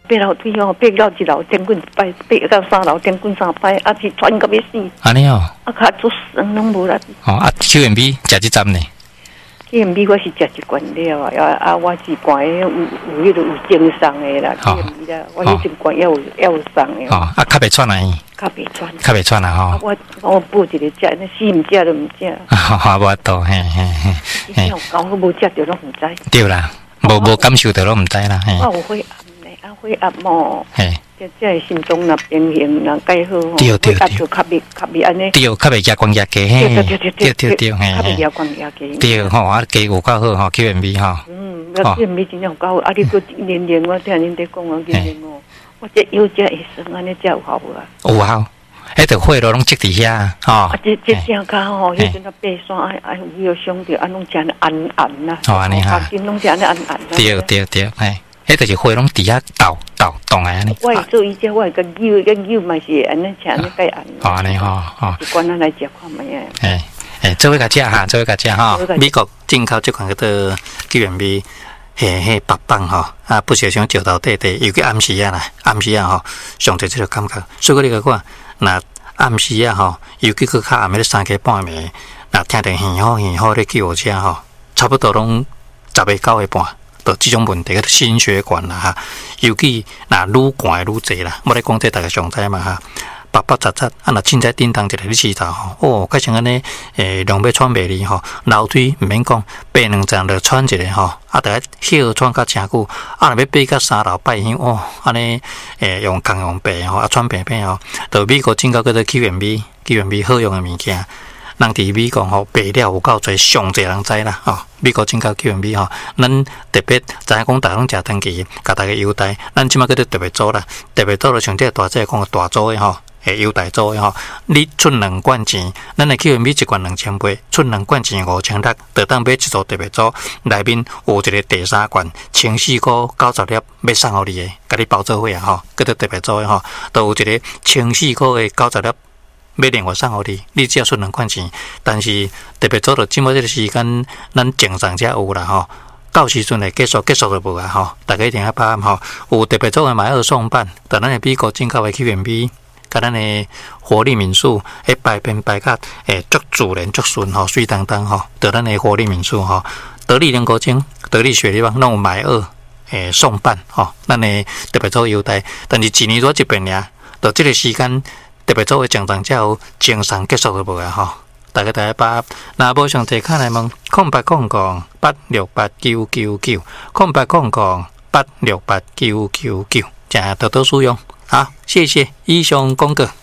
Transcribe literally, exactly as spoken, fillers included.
爬楼梯哦，爬到一楼电棍一摆，爬到三楼电棍三摆，啊是喘到要死。 安尼哦。 啊，卡做酸拢无力。 哦，啊 ，Q M B 食一针呢 ？Q M B 我是食一罐了啊，啊，我是罐有有迄个有精送的啦 ，Q M B 啦，我迄一罐要有要有送的。 哦，啊，较袂喘啊？ 较袂喘。 较袂喘啊吼。 我我补一个食，那死毋食都毋食。 啊，无多嘿嘿嘿。 嘿。讲我无食着拢毋知。 对啦，无无感受到拢毋知啦。嘿。 我有血压呢，啊血压嘛。 嘿。 即即心脏若平衡若介好吼， 对对对， 就较袂较袂安尼。 对，较袂加光压加嘿。 对对对对对对，嘿。 较袂加光压加。 对吼，啊加有够好吼 ，Q M B 吼。 嗯，那 Q M B 真正有够好，啊你个年年我听恁在讲啊，年年哦，我这有这医生安尼才有效啊。 有效，迄条血路拢积伫遐吼。 啊，这这正卡吼，迄阵啊爬山爱爱有伤着，啊拢真暗暗呐。 哦，安尼哈。 心拢真暗暗。 对对对，嘿。迄就是血拢伫遐抖抖动啊！安尼。 我做医者，我个灸个灸嘛是安尼吃安尼介安。 哦，安尼吼吼。 一罐咱来食看卖啊。 诶诶，做伙甲食哈，做伙甲食吼。美国进口即款叫做 Q M B， 嘿嘿白棒吼，啊不小心石头底底，尤其暗时啊啦，暗时啊吼，上侪即个感觉。所以你甲看，若暗时啊吼，尤其去较暗迄三更半暝，若听着耳吼耳吼咧叫车吼，差不多拢十个九个半。这种问题个心血管啦哈，尤其那愈寒愈济啦。我咧讲这大家上知嘛哈，白白杂杂，啊若凊彩叮当一个你试头吼，哦，改成安尼诶，两要喘袂离吼，楼梯毋免讲，爬两层就喘一个吼，啊，得歇喘甲诚久，啊，若要爬到三楼拜香哦，安尼诶用空用爬吼，啊喘平平吼，到美国进口叫做 Q M B，Q M B 好用诶物件。人伫美国吼，爬了有够侪，上侪人知啦吼。美国进口 Q M B 吼，咱特别知影讲，大家拢食长期，甲大家优待。咱即马叫做特别组啦，特别组就像这大姐讲大组的吼，诶优待组的吼。你出两罐钱，咱的 Q M B 一罐两千八，出两罐钱五千六，就当买一组特别组，内面有一个第三罐，千四块九十粒，要送互你的，甲你包做伙啊吼，叫做特别组的吼，都有一个千四块的九十粒。要另外送互你，你只要出两块钱，但是特别做到即摆这个时间，咱正常才有啦吼。到时阵来结束，结束就无啊吼。大家一定要把握吼，有特别做的买二送半，但咱的美国进口的 Q M B， 甲咱的活力民宿，迄摆边摆甲诶足自然足顺吼，水当当吼，得咱的活力民宿吼，得力人高精，得力雪莉棒，拢有买二诶送半吼，咱的特别做优待，但是一年多一遍尔，到这个时间。特别做为正常才有正常结束就无啊吼，大家大家把若无上提卡来问，空八空空八六八九九九，空八空空八六八九九九，正多多使用。好，谢谢以上广告。